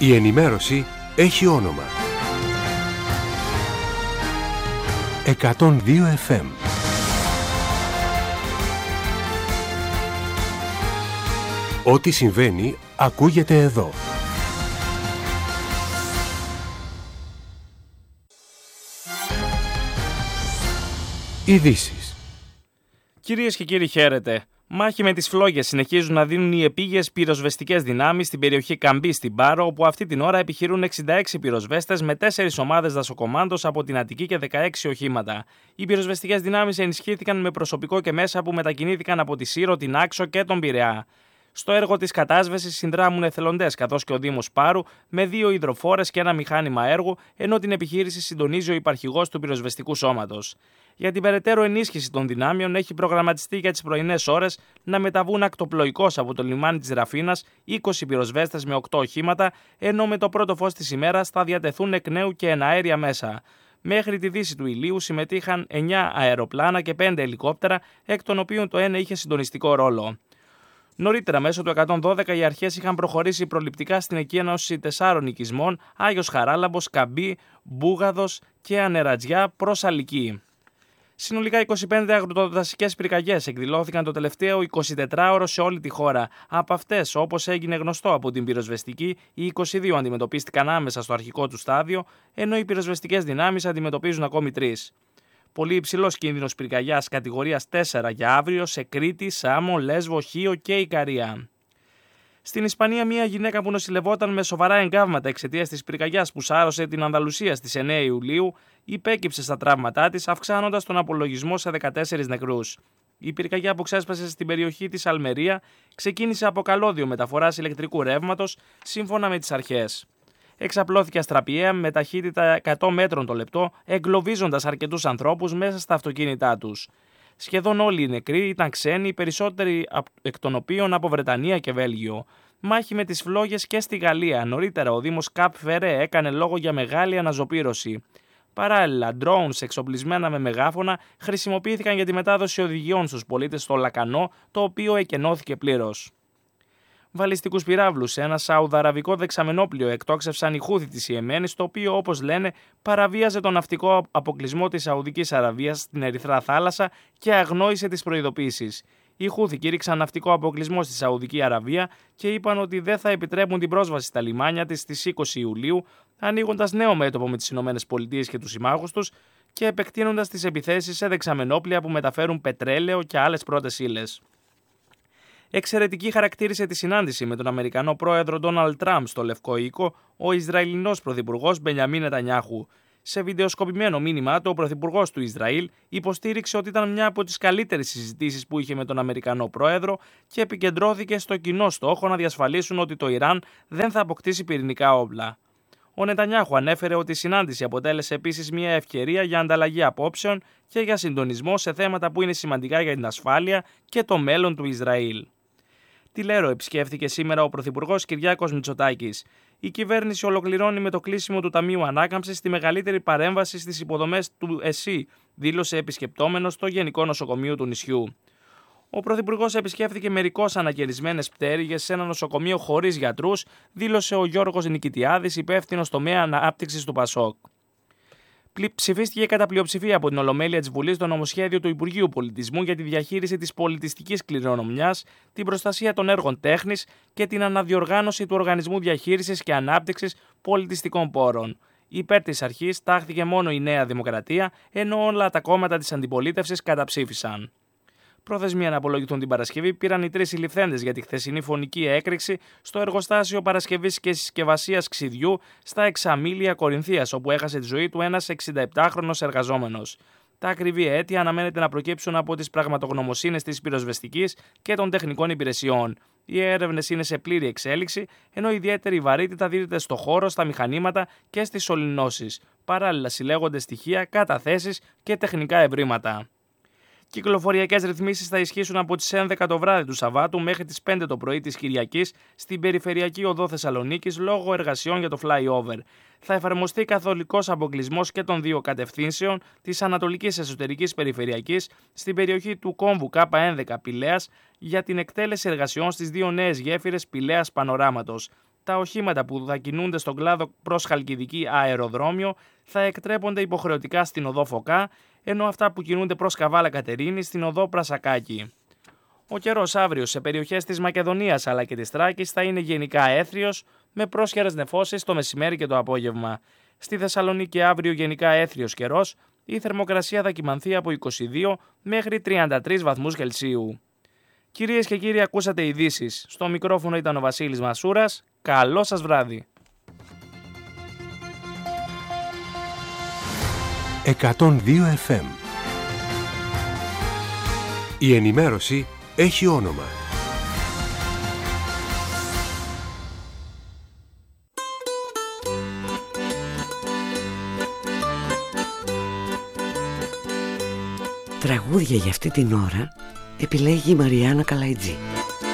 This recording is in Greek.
Η ενημέρωση έχει όνομα. 102 FM. Ό,τι συμβαίνει ακούγεται εδώ. Ειδήσεις. Κυρίες και κύριοι, χαίρετε. Μάχη με τις φλόγες συνεχίζουν να δίνουν οι επίγειες πυροσβεστικές δυνάμεις στην περιοχή Καμπή στην Πάρο, όπου αυτή την ώρα επιχειρούν 66 πυροσβέστες με 4 ομάδες δασοκομάντος από την Αττική και 16 οχήματα. Οι πυροσβεστικές δυνάμεις ενισχύθηκαν με προσωπικό και μέσα που μετακινήθηκαν από τη Σύρο, την Άξο και τον Πειραιά. Στο έργο της κατάσβεσης συνδράμουν εθελοντές καθώς και ο Δήμος Πάρου με 2 υδροφόρες και ένα μηχάνημα έργου, ενώ την επιχείρηση συντονίζει ο υπαρχηγός του πυροσβεστικού σώματος. Για την περαιτέρω ενίσχυση των δυνάμεων έχει προγραμματιστεί για τις πρωινές ώρες να μεταβούν ακτοπλοϊκώς από το λιμάνι της Ραφίνας 20 πυροσβέστες με 8 οχήματα, ενώ με το πρώτο φως της ημέρας θα διατεθούν εκ νέου και εναέρια μέσα. Μέχρι τη δύση του ηλίου συμμετείχαν 9 αεροπλάνα και 5 ελικόπτερα, εκ των οποίων το ένα είχε συντονιστικό ρόλο. Νωρίτερα, μέσω του 112, οι αρχές είχαν προχωρήσει προληπτικά στην εκένωση 4 οικισμών, Άγιος Χαράλαμπος, Καμπή, Μπούγαδος και Ανερατζιά προς Αλική. Συνολικά 25 αγροτοδασικές πυρκαγιές εκδηλώθηκαν το τελευταίο 24ωρο σε όλη τη χώρα. Από αυτές, όπως έγινε γνωστό από την πυροσβεστική, οι 22 αντιμετωπίστηκαν άμεσα στο αρχικό του στάδιο, ενώ οι πυροσβεστικές δυνάμεις αντιμετωπίζουν ακόμη 3. Πολύ υψηλός κίνδυνος πυρκαγιάς κατηγορίας 4 για αύριο σε Κρήτη, Σάμο, Λέσβο, Χίο και Ικαρία. Στην Ισπανία, μια γυναίκα που νοσηλευόταν με σοβαρά εγκάβματα εξαιτίας της πυρκαγιάς που σάρωσε την Ανδαλουσία στις 9 Ιουλίου, υπέκυψε στα τραύματά της, αυξάνοντας τον απολογισμό σε 14 νεκρούς. Η πυρκαγιά που ξέσπασε στην περιοχή της Αλμερία ξεκίνησε από καλώδιο μεταφοράς ηλεκτρικού ρεύματος, σύμφωνα με τις αρχές. Εξαπλώθηκε αστραπιαία με ταχύτητα 100 μέτρων το λεπτό, εγκλωβίζοντας αρκετούς ανθρώπους μέσα στα αυτοκίνητά τους. Σχεδόν όλοι οι νεκροί ήταν ξένοι, οι περισσότεροι εκ των οποίων από Βρετανία και Βέλγιο. Μάχη με τις φλόγες και στη Γαλλία. Νωρίτερα, ο Δήμος Καπ Φερέ έκανε λόγο για μεγάλη αναζωπήρωση. Παράλληλα, drones εξοπλισμένα με μεγάφωνα χρησιμοποιήθηκαν για τη μετάδοση οδηγιών στους πολίτες στο Λακανό, το οποίο εκενώθηκε πλήρως. Βαλιστικούς πυράβλους σε ένα σαουδαραβικό δεξαμενόπλιο εκτόξευσαν οι Χούθι της Ιεμένης, το οποίο, όπως λένε, παραβίαζε τον ναυτικό αποκλεισμό της Σαουδικής Αραβίας στην Ερυθρά Θάλασσα και αγνόησε τις προειδοποίησεις. Οι Χούθι κήρυξαν ναυτικό αποκλεισμό στη Σαουδική Αραβία και είπαν ότι δεν θα επιτρέπουν την πρόσβαση στα λιμάνια της στις 20 Ιουλίου, ανοίγοντας νέο μέτωπο με τις ΗΠΑ και τους συμμάχους τους και επεκτείνοντας τις επιθέσεις σε δεξαμενόπλια που μεταφέρουν πετρέλαιο και άλλες πρώτες ύλες. Εξαιρετική χαρακτήρισε τη συνάντηση με τον Αμερικανό πρόεδρο Ντόναλντ Τραμπ στο Λευκό Οίκο ο Ισραηλινός πρωθυπουργός Μπενιαμίν Νετανιάχου. Σε βιντεοσκοπημένο μήνυμά του, ο πρωθυπουργός του Ισραήλ υποστήριξε ότι ήταν μια από τις καλύτερες συζητήσεις που είχε με τον Αμερικανό πρόεδρο και επικεντρώθηκε στο κοινό στόχο να διασφαλίσουν ότι το Ιράν δεν θα αποκτήσει πυρηνικά όπλα. Ο Νετανιάχου ανέφερε ότι η συνάντηση αποτέλεσε επίσης μια ευκαιρία για ανταλλαγή απόψεων και για συντονισμό σε θέματα που είναι σημαντικά για την ασφάλεια και το μέλλον του Ισραήλ. Τη Λέρο επισκέφθηκε σήμερα ο Πρωθυπουργός Κυριάκος Μητσοτάκης. Η κυβέρνηση ολοκληρώνει με το κλείσιμο του Ταμείου Ανάκαμψης τη μεγαλύτερη παρέμβαση στις υποδομές του ΕΣΥ, δήλωσε επισκεπτόμενος στο Γενικό Νοσοκομείο του νησιού. Ο Πρωθυπουργός επισκέφθηκε μερικώς ανακαιρισμένες πτέρυγες σε ένα νοσοκομείο χωρίς γιατρούς, δήλωσε ο Γιώργος Νικητιάδης, υπεύθυνος τομέα ανάπτυξης του ΠΑΣΟΚ. Ψηφίστηκε κατά πλειοψηφία από την Ολομέλεια της Βουλής το νομοσχέδιο του Υπουργείου Πολιτισμού για τη διαχείριση της πολιτιστικής κληρονομιάς, την προστασία των έργων τέχνης και την αναδιοργάνωση του Οργανισμού Διαχείρισης και Ανάπτυξης Πολιτιστικών Πόρων. Υπέρ της αρχής τάχθηκε μόνο η Νέα Δημοκρατία, ενώ όλα τα κόμματα της αντιπολίτευσης καταψήφισαν. Προθεσμία να απολογηθούν την Παρασκευή πήραν οι 3 συλληφθέντες για τη χθεσινή φωνική έκρηξη στο εργοστάσιο παρασκευής και συσκευασίας ξυδιού στα Εξαμήλια Κορινθίας, όπου έχασε τη ζωή του ένας 67χρονος εργαζόμενος. Τα ακριβή αίτια αναμένεται να προκύψουν από τις πραγματογνωμοσύνες της πυροσβεστικής και των τεχνικών υπηρεσιών. Οι έρευνες είναι σε πλήρη εξέλιξη, ενώ ιδιαίτερη βαρύτητα δίδεται στο χώρο, στα μηχανήματα και στις σωληνώσεις. Παράλληλα, συλλέγονται στοιχεία, καταθέσεις και τεχνικά ευρήματα. Κυκλοφοριακές ρυθμίσεις θα ισχύσουν από τις 11 το βράδυ του Σαββάτου μέχρι τις 5 το πρωί της Κυριακής στην περιφερειακή οδό Θεσσαλονίκης λόγω εργασιών για το flyover. Θα εφαρμοστεί καθολικός αποκλεισμός και των 2 κατευθύνσεων της Ανατολικής Εσωτερικής Περιφερειακής στην περιοχή του κόμβου K11 Πηλαίας για την εκτέλεση εργασιών στις 2 νέες γέφυρες Πηλαίας Πανοράματος. Τα οχήματα που θα κινούνται στον κλάδο προς Χαλκιδική αεροδρόμιο θα εκτρέπονται υποχρεωτικά στην οδό Φωκά, ενώ αυτά που κινούνται προς Καβάλα Κατερίνη στην οδό Πρασακάκη. Ο καιρός αύριο σε περιοχές της Μακεδονίας αλλά και της Θράκης θα είναι γενικά έθριος, με πρόσχερες νεφώσεις το μεσημέρι και το απόγευμα. Στη Θεσσαλονίκη αύριο γενικά έθριος καιρός, η θερμοκρασία θα κυμανθεί από 22 μέχρι 33 βαθμούς Κελσίου. Κυρίες και κύριοι, ακούσατε ειδήσεις. Στο μικρόφωνο ήταν ο Βασίλης Μασούρας. Καλό σας βράδυ. 102 FM. Η ενημέρωση έχει όνομα. Τραγούδια για αυτή την ώρα επιλέγει η Μαριάννα Καλαϊτζή.